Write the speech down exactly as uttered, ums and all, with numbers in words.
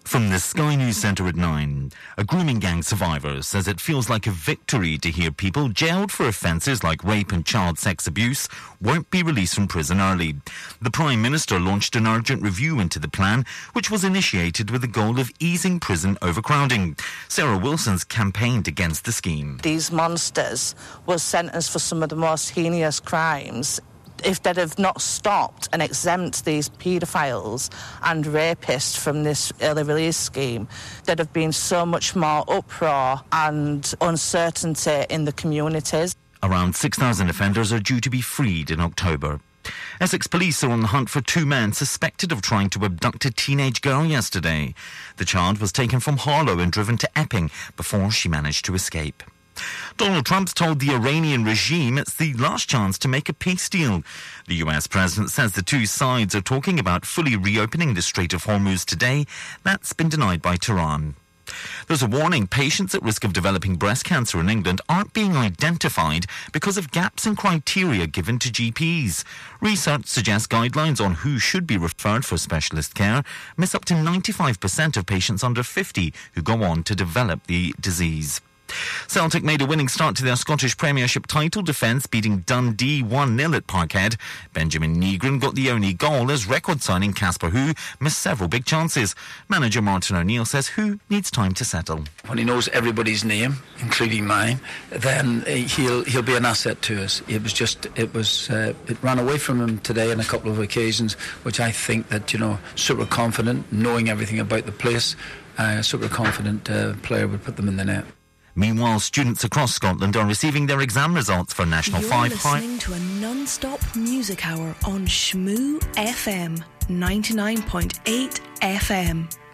From the Sky News Centre at nine, a grooming gang survivor says it feels like a victory to hear people jailed for offences like rape and child sex abuse won't be released from prison early. The Prime Minister launched an urgent review into the plan, which was initiated with the goal of easing prison overcrowding. Sarah Wilson's campaigned against the scheme. These monsters were sentenced for some of the most heinous crimes. If they'd have not stopped and exempt these paedophiles and rapists from this early release scheme, there'd have been so much more uproar and uncertainty in the communities. Around six thousand offenders are due to be freed in October. Essex police are on the hunt for two men suspected of trying to abduct a teenage girl yesterday. The child was taken from Harlow and driven to Epping before she managed to escape. Donald Trump's told the Iranian regime it's the last chance to make a peace deal. The U S president says the two sides are talking about fully reopening the Strait of Hormuz today. That's been denied by Tehran. There's a warning. Patients at risk of developing breast cancer in England aren't being identified because of gaps in criteria given to G Ps. Research suggests guidelines on who should be referred for specialist care miss up to ninety-five percent of patients under fifty who go on to develop the disease. Celtic made a winning start to their Scottish Premiership title defence, beating Dundee one nil at Parkhead. Benjamin Negron got the only goal as record signing Casper Hu missed several big chances. Manager Martin O'Neill says Hu needs time to settle. When he knows everybody's name, including mine, then he'll he'll be an asset to us. It was just it was uh, it ran away from him today on a couple of occasions, which I think that, you know, super confident, knowing everything about the place, uh, super confident uh, player would put them in the net. Meanwhile, students across Scotland are receiving their exam results for National You're five listening High. to a non-stop music hour on Shmoo F M ninety-nine point eight F M.